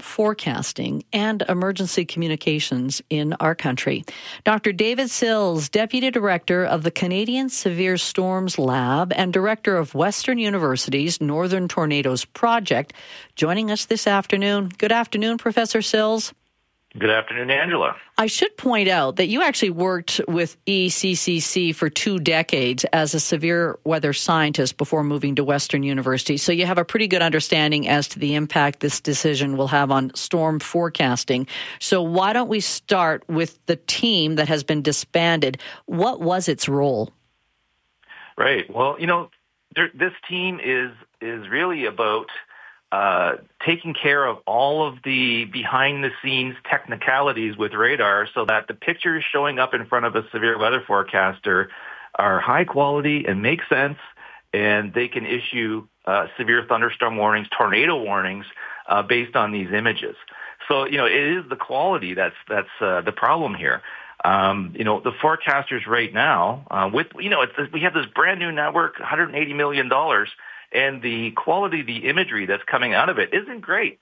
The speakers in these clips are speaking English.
forecasting and emergency communications in our country. Dr. David Sills, Deputy Director of the Canadian Severe Storms Lab and Director of Western University's Northern Tornadoes Project, joining us this afternoon. Good afternoon, Professor Sills. Good afternoon, Angela. I should point out that you actually worked with ECCC for 2 decades as a severe weather scientist before moving to Western University. So you have a pretty good understanding as to the impact this decision will have on storm forecasting. So why don't we start with the team that has been disbanded? What was its role? Right. Well, this team is really about taking care of all of the behind-the-scenes technicalities with radar so that the pictures showing up in front of a severe weather forecaster are high quality and make sense, and they can issue severe thunderstorm warnings, tornado warnings, based on these images. So, it is the quality that's the problem here. The forecasters right now, we have this brand new network, $180 million, and the quality of the imagery that's coming out of it isn't great.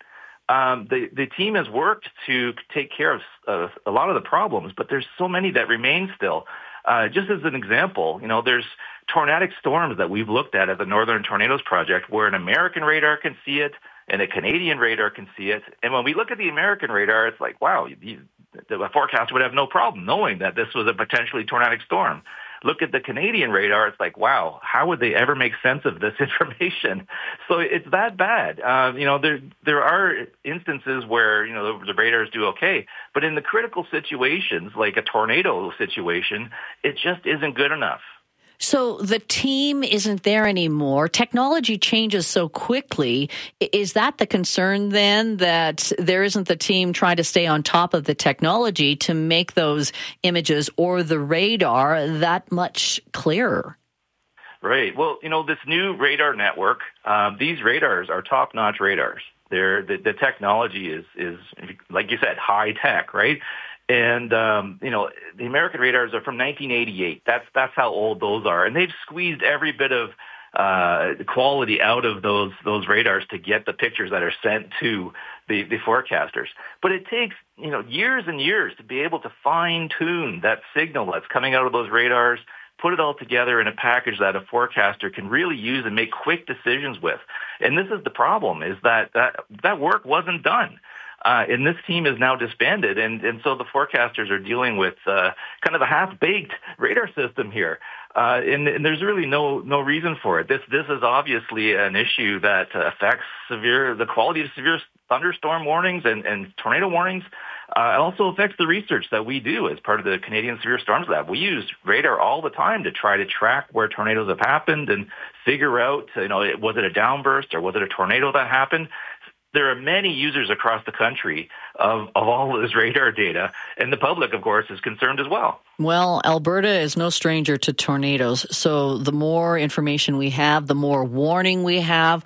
The team has worked to take care of a lot of the problems, but there's so many that remain still. Just as an example, there's tornadic storms that we've looked at the Northern Tornadoes Project where an American radar can see it and a Canadian radar can see it. And when we look at the American radar, it's like, wow, the forecaster would have no problem knowing that this was a potentially tornadic storm. Look at the Canadian radar, it's like, wow, how would they ever make sense of this information? So it's that bad. There are instances where, the radars do okay, but in the critical situations, like a tornado situation, it just isn't good enough. So the team isn't there anymore. Technology changes so quickly. Is that the concern then, that there isn't the team trying to stay on top of the technology to make those images or the radar that much clearer? Right. Well, this new radar network, these radars are top-notch radars. The technology is, like you said, high tech, right? And, the American radars are from 1988. That's how old those are. And they've squeezed every bit of quality out of those radars to get the pictures that are sent to the forecasters. But it takes, years and years to be able to fine-tune that signal that's coming out of those radars, put it all together in a package that a forecaster can really use and make quick decisions with. And this is the problem, is that work wasn't done. And this team is now disbanded, and so the forecasters are dealing with kind of a half-baked radar system here, and there's really no reason for it. This is obviously an issue that affects the quality of severe thunderstorm warnings and tornado warnings. It also affects the research that we do as part of the Canadian Severe Storms Lab. We use radar all the time to try to track where tornadoes have happened and figure out, was it a downburst or was it a tornado that happened? There are many users across the country of all of this radar data, and the public, of course, is concerned as well. Well, Alberta is no stranger to tornadoes, so the more information we have, the more warning we have.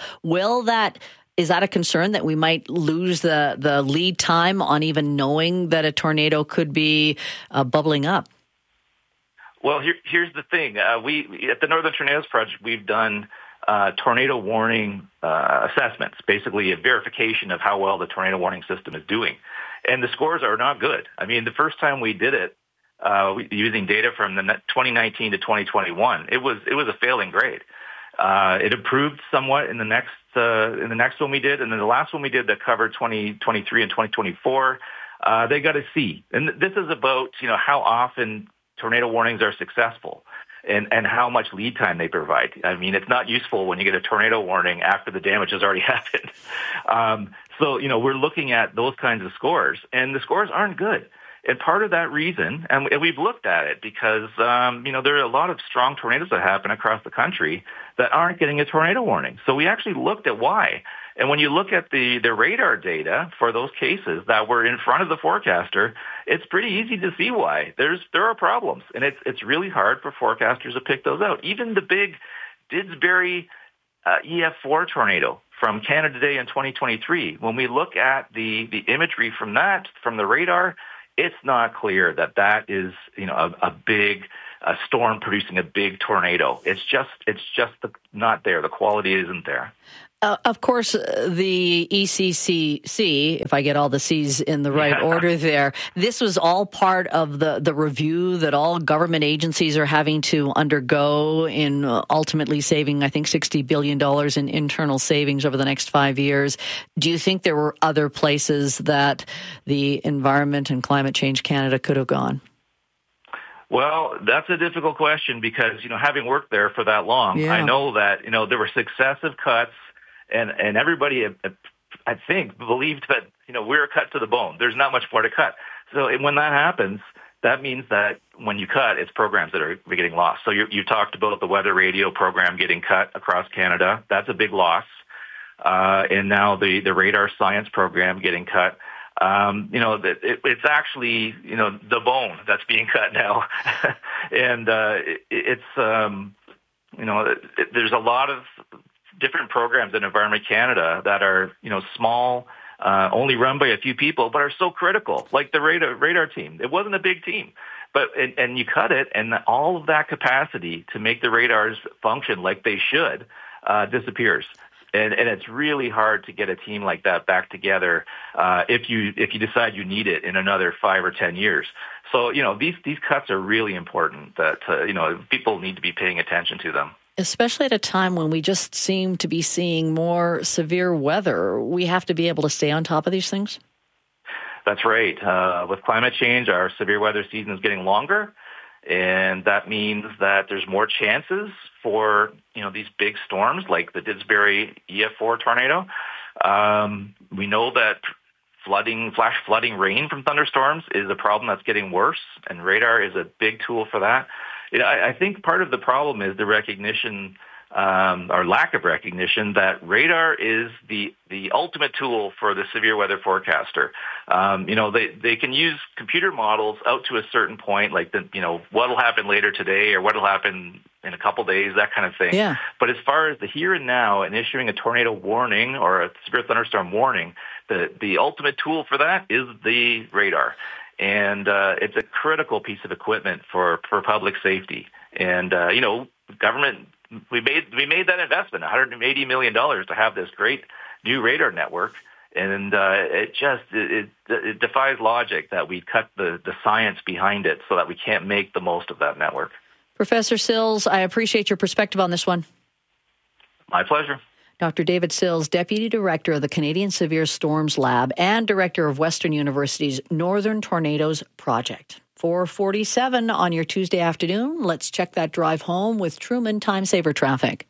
Is that a concern, that we might lose the lead time on even knowing that a tornado could be bubbling up? Well, here's the thing. We at the Northern Tornadoes Project, we've done tornado warning assessments, basically a verification of how well the tornado warning system is doing. And the scores are not good. I mean, the first time we did it, using data from the 2019 to 2021, it was a failing grade. It improved somewhat in the next one we did, and then the last one we did that covered 2023 and 2024, they got a C. And this is about how often tornado warnings are successful. And how much lead time they provide. I mean, it's not useful when you get a tornado warning after the damage has already happened. So, we're looking at those kinds of scores, and the scores aren't good. And part of that reason, and we've looked at it because, there are a lot of strong tornadoes that happen across the country that aren't getting a tornado warning. So we actually looked at why. And when you look at the radar data for those cases that were in front of the forecaster, it's pretty easy to see why. There are problems, and it's really hard for forecasters to pick those out. Even the big Didsbury EF4 tornado from Canada Day in 2023, when we look at the imagery from the radar, it's not clear that is a big a storm producing a big tornado. It's just not there. The quality isn't there. Of course, the ECCC, if I get all the C's in the right order there, this was all part of the review that all government agencies are having to undergo in ultimately saving, I think, $60 billion in internal savings over the next 5 years. Do you think there were other places that the Environment and Climate Change Canada could have gone? Well, that's a difficult question because, having worked there for that long, I know that, there were successive cuts. And everybody, I think, believed that, we're cut to the bone. There's not much more to cut. So when that happens, that means that when you cut, it's programs that are getting lost. So you talked about the weather radio program getting cut across Canada. That's a big loss. And now the radar science program getting cut. It's actually, the bone that's being cut now. And there's a lot of different programs in Environment Canada that are, small, only run by a few people, but are so critical, like the radar team. It wasn't a big team, but and you cut it, and all of that capacity to make the radars function like they should disappears. And it's really hard to get a team like that back together if you decide you need it in another 5 or 10 years. So, these cuts are really important that, people need to be paying attention to them. Especially at a time when we just seem to be seeing more severe weather. We have to be able to stay on top of these things? That's right. With climate change, our severe weather season is getting longer, and that means that there's more chances for, these big storms like the Didsbury EF4 tornado. We know that flash flooding rain from thunderstorms is a problem that's getting worse, and radar is a big tool for that. I think part of the problem is the recognition or lack of recognition that radar is the ultimate tool for the severe weather forecaster. They can use computer models out to a certain point, like what will happen later today or what will happen in a couple days, that kind of thing. Yeah. But as far as the here and now and issuing a tornado warning or a severe thunderstorm warning, the ultimate tool for that is the radar. And it's a critical piece of equipment for public safety. And, government, we made that investment, $180 million to have this great new radar network. And it defies logic that we cut the science behind it so that we can't make the most of that network. Professor Sills, I appreciate your perspective on this one. My pleasure. Dr. David Sills, Deputy Director of the Canadian Severe Storms Lab and Director of Western University's Northern Tornadoes Project. 4:47 on your Tuesday afternoon. Let's check that drive home with Truman Time Saver Traffic.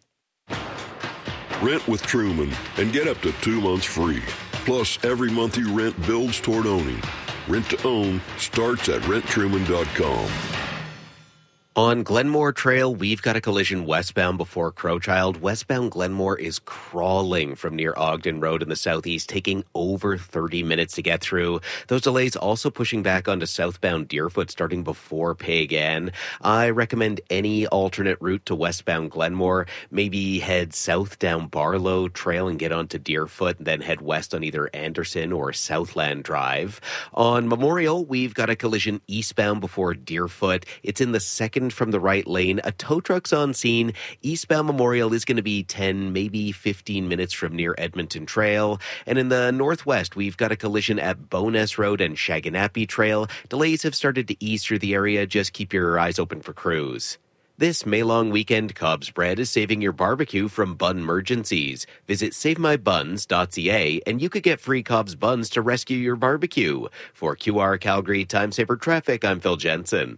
Rent with Truman and get up to 2 months free. Plus, every month you rent builds toward owning. Rent to own starts at renttruman.com. On Glenmore Trail, we've got a collision westbound before Crowchild. Westbound Glenmore is crawling from near Ogden Road in the southeast, taking over 30 minutes to get through. Those delays also pushing back onto southbound Deerfoot starting before Pig N. I recommend any alternate route to westbound Glenmore. Maybe head south down Barlow Trail and get onto Deerfoot, and then head west on either Anderson or Southland Drive. On Memorial, we've got a collision eastbound before Deerfoot. It's in the second from the right lane. A tow truck's on scene. Eastbound Memorial is going to be 10, maybe 15 minutes from near Edmonton Trail. And in the northwest, we've got a collision at Bowness Road and Shaganappy Trail. Delays have started to ease through the area. Just keep your eyes open for crews. This May-long weekend, Cobb's Bread is saving your barbecue from bun emergencies. Visit SaveMyBuns.ca and you could get free Cobb's Buns to rescue your barbecue. For QR Calgary Time Saver Traffic, I'm Phil Jensen.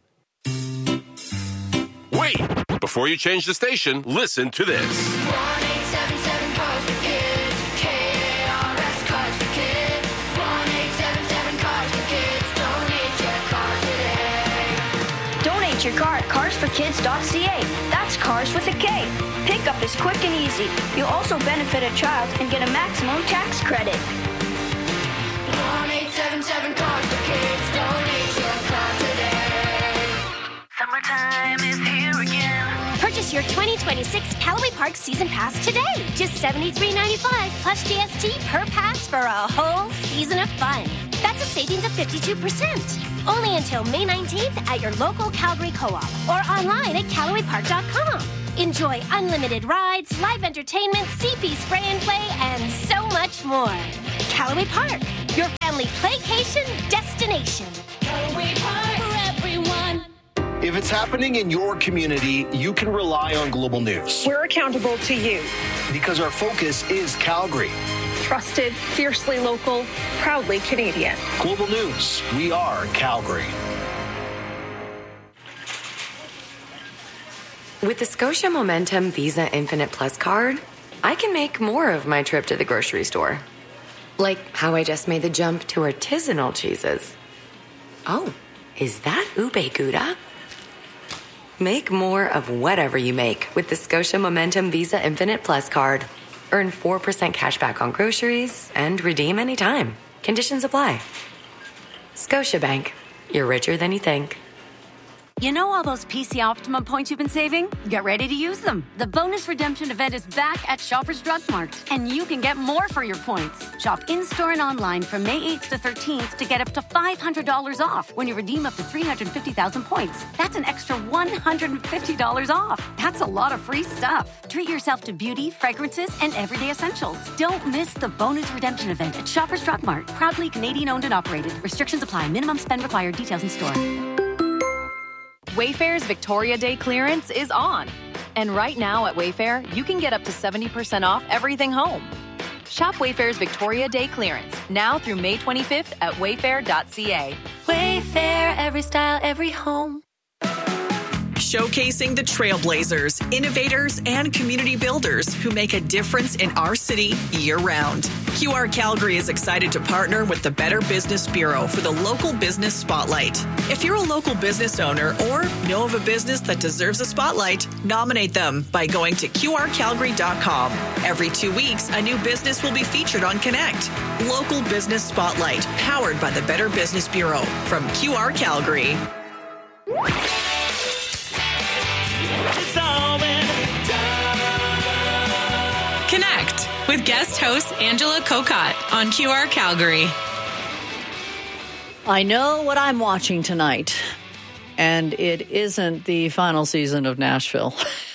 Wait! Before you change the station, listen to this. 1-877 Cars for Kids. KRS Cars for Kids. 1-877 Cars for Kids. Donate your car today. Donate your car at carsforkids.ca. That's cars with a K. Pickup is quick and easy. You'll also benefit a child and get a maximum tax credit. 1-877 Cars for Kids. Donate your car today. Summertime is here again. Purchase your 2026 Callaway Park Season Pass today. Just $73.95 plus GST per pass for a whole season of fun. That's a savings of 52%. Only until May 19th at your local Calgary Co-op or online at CallawayPark.com. Enjoy unlimited rides, live entertainment, CP spray and play, and so much more. Callaway Park, your family playcation destination. Callaway Park for everyone. If it's happening in your community, you can rely on Global News. We're accountable to you. Because our focus is Calgary. Trusted, fiercely local, proudly Canadian. Global News, we are Calgary. With the Scotia Momentum Visa Infinite Plus card, I can make more of my trip to the grocery store. Like how I just made the jump to artisanal cheeses. Oh, is that ube gouda? Make more of whatever you make with the Scotia Momentum Visa Infinite Plus card. Earn 4% cash back on groceries and redeem anytime. Conditions apply. Scotiabank. You're richer than you think. You know all those PC Optimum points you've been saving? Get ready to use them. The bonus redemption event is back at Shoppers Drug Mart, and you can get more for your points. Shop in-store and online from May 8th to 13th to get up to $500 off when you redeem up to 350,000 points. That's an extra $150 off. That's a lot of free stuff. Treat yourself to beauty, fragrances, and everyday essentials. Don't miss the bonus redemption event at Shoppers Drug Mart. Proudly Canadian owned and operated. Restrictions apply. Minimum spend required. Details in store. Wayfair's Victoria Day clearance is on. And right now at Wayfair, you can get up to 70% off everything home. Shop Wayfair's Victoria Day clearance now through May 25th at wayfair.ca. Wayfair, every style, every home. Showcasing the trailblazers, innovators, and community builders who make a difference in our city year-round. QR Calgary is excited to partner with the Better Business Bureau for the Local Business Spotlight. If you're a local business owner or know of a business that deserves a spotlight, nominate them by going to qrcalgary.com. Every 2 weeks, a new business will be featured on Connect. Local Business Spotlight, powered by the Better Business Bureau from QR Calgary. It's all been done. Connect with guest host Angela Kokott on QR Calgary. I know what I'm watching tonight, and it isn't the final season of Nashville.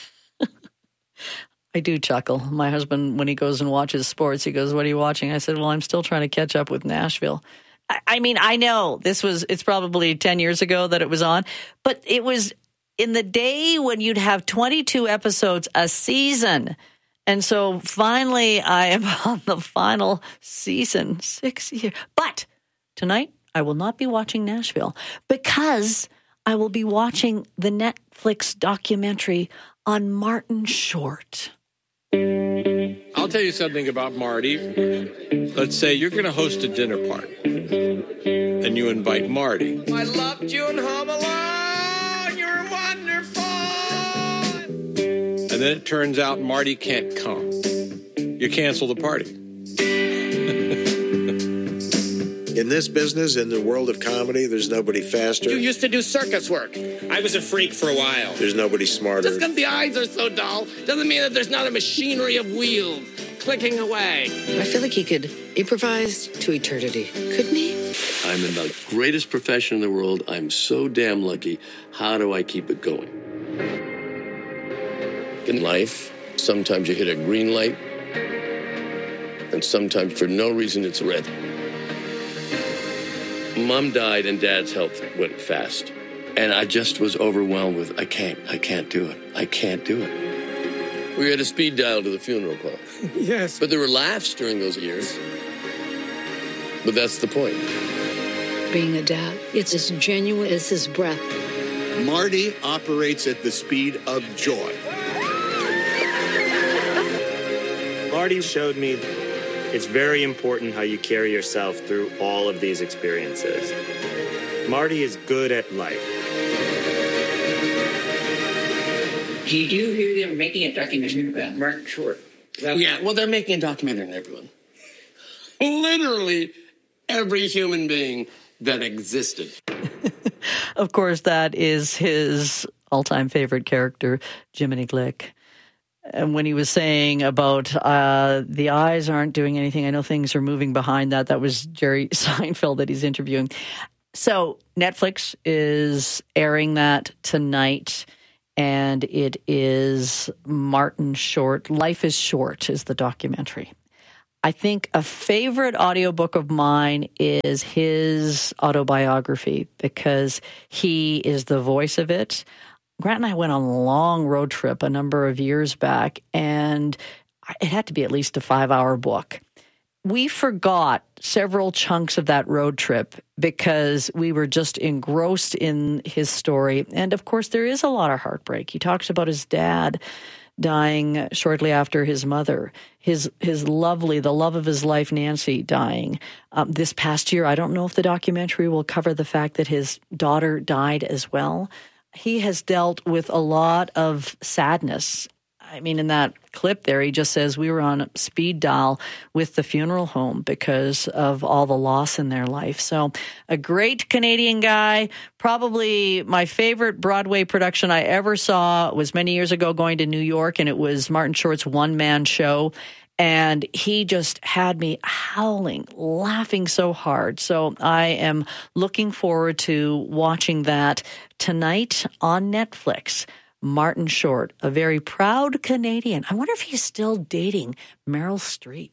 I do chuckle. My husband, when he goes and watches sports, he goes, "What are you watching?" I said, "Well, I'm still trying to catch up with Nashville." I mean, I know it's probably 10 years ago that it was on, but it was in the day when you'd have 22 episodes a season. And so finally I am on the final season, 6 years. But tonight I will not be watching Nashville because I will be watching the Netflix documentary on Martin Short. I'll tell you something about Marty. Let's say you're going to host a dinner party and you invite Marty. I loved you in Home Alone. You're wonderful. And then it turns out Marty can't come. You cancel the party. In this business, in the world of comedy, there's nobody faster. You used to do circus work. I was a freak for a while. There's nobody smarter. Just because the eyes are so dull doesn't mean that there's not a machinery of wheels clicking away. I feel like he could improvise to eternity, couldn't he? I'm in the greatest profession in the world. I'm so damn lucky. How do I keep it going? In life, sometimes you hit a green light, and sometimes for no reason it's red. Mom died and Dad's health went fast. And I just was overwhelmed with, I can't do it. I can't do it. We had a speed dial to the funeral, Paul. Yes. But there were laughs during those years. But that's the point. Being a dad, it's as genuine as his breath. Marty operates at the speed of joy. Marty showed me it's very important how you carry yourself through all of these experiences. Marty is good at life. Did you hear them making a documentary about Martin Short? Yeah, well, they're making a documentary on everyone. Literally every human being that existed. Of course, that is his all-time favorite character, Jiminy Glick. And when he was saying about the eyes aren't doing anything, I know things are moving behind that. That was Jerry Seinfeld that he's interviewing. So Netflix is airing that tonight, and it is Martin Short. Life is Short is the documentary. I think a favorite audiobook of mine is his autobiography because he is the voice of it. Grant and I went on a long road trip a number of years back, and it had to be at least a 5-hour book. We forgot several chunks of that road trip because we were just engrossed in his story. And of course, there is a lot of heartbreak. He talks about his dad dying shortly after his mother, the love of his life, Nancy, dying. This past year, I don't know if the documentary will cover the fact that his daughter died as well. He has dealt with a lot of sadness. I mean, in that clip there, he just says we were on speed dial with the funeral home because of all the loss in their life. So a great Canadian guy. Probably my favorite Broadway production I ever saw was many years ago going to New York, and it was Martin Short's one-man show. And he just had me howling, laughing so hard. So I am looking forward to watching that tonight on Netflix. Martin Short, a very proud Canadian. I wonder if he's still dating Meryl Streep.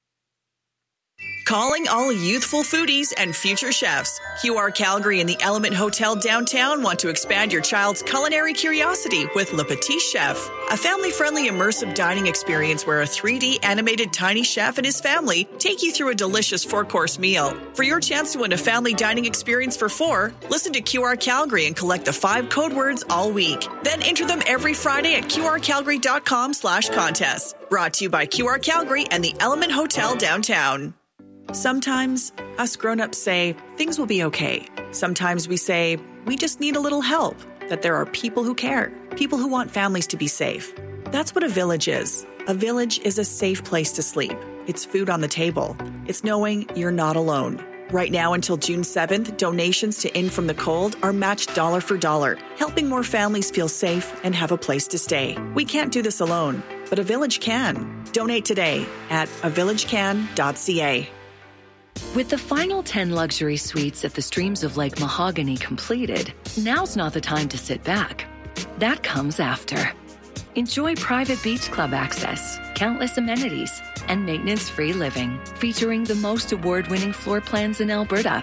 Calling all youthful foodies and future chefs. QR Calgary and the Element Hotel downtown want to expand your child's culinary curiosity with Le Petit Chef, a family-friendly immersive dining experience where a 3D animated tiny chef and his family take you through a delicious 4-course meal. For your chance to win a family dining experience for 4, listen to QR Calgary and collect the 5 code words all week. Then enter them every Friday at qrcalgary.com/contest. Brought to you by QR Calgary and the Element Hotel downtown. Sometimes us grown-ups say things will be okay. Sometimes we say we just need a little help, that there are people who care, people who want families to be safe. That's what a village is. A village is a safe place to sleep. It's food on the table. It's knowing you're not alone. Right now until June 7th, donations to In From the Cold are matched dollar for dollar, helping more families feel safe and have a place to stay. We can't do this alone, but a village can. Donate today at avillagecan.ca. With the final 10 luxury suites at the Streams of Lake Mahogany completed, now's not the time to sit back. That comes after. Enjoy private beach club access, countless amenities, and maintenance-free living, featuring the most award-winning floor plans in Alberta.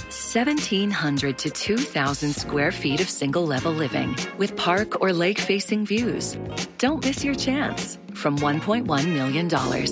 1,700 to 2,000 square feet of single-level living with park or lake-facing views. Don't miss your chance. From $1.1 million.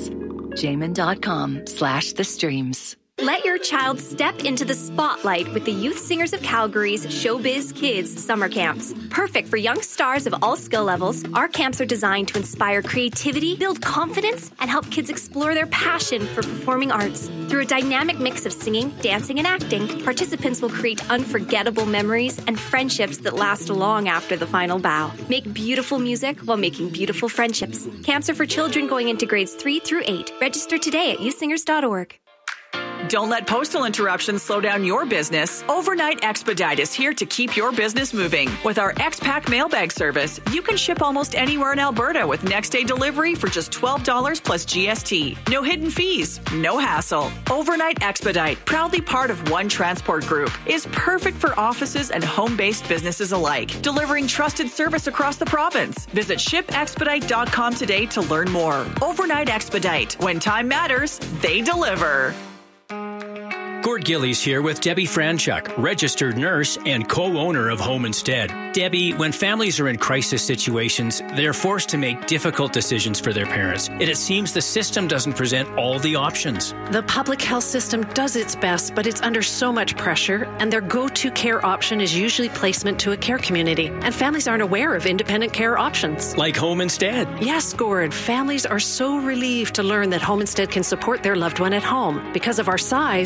Jamin.com/thestreams. Let your child step into the spotlight with the Youth Singers of Calgary's Showbiz Kids summer camps. Perfect for young stars of all skill levels, our camps are designed to inspire creativity, build confidence, and help kids explore their passion for performing arts. Through a dynamic mix of singing, dancing, and acting, participants will create unforgettable memories and friendships that last long after the final bow. Make beautiful music while making beautiful friendships. Camps are for children going into grades 3 through 8. Register today at youthsingers.org. Don't let postal interruptions slow down your business. Overnight Expedite is here to keep your business moving. With our X-Pack mailbag service, you can ship almost anywhere in Alberta with next-day delivery for just $12 plus GST. No hidden fees, no hassle. Overnight Expedite, proudly part of One Transport Group, is perfect for offices and home-based businesses alike, delivering trusted service across the province. Visit shipexpedite.com today to learn more. Overnight Expedite. When time matters, they deliver. Gord Gillies here with Debbie Franchuk, registered nurse and co-owner of Home Instead. Debbie, when families are in crisis situations, they're forced to make difficult decisions for their parents, and it seems the system doesn't present all the options. The public health system does its best, but it's under so much pressure, and their go-to care option is usually placement to a care community, and families aren't aware of independent care options. Like Home Instead. Yes, Gord. Families are so relieved to learn that Home Instead can support their loved one at home. Because of our size, we're able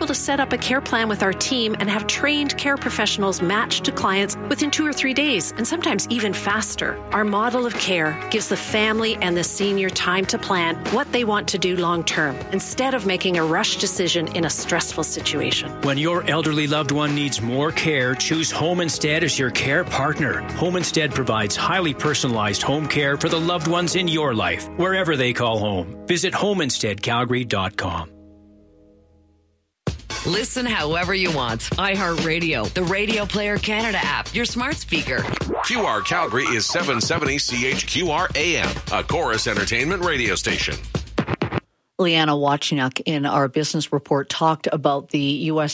able to set up a care plan with our team and have trained care professionals matched to clients within 2 or 3 days, and sometimes even faster. Our model of care gives the family and the senior time to plan what they want to do long term, instead of making a rush decision in a stressful situation. When your elderly loved one needs more care, choose Home Instead as your care partner. Home Instead provides highly personalized home care for the loved ones in your life, wherever they call home. Visit homeinsteadcalgary.com. Listen however you want. iHeartRadio, the Radio Player Canada app, your smart speaker. QR Calgary is 770 CHQR AM, a Chorus Entertainment radio station. Leanna Wachniak in our business report talked about the U.S.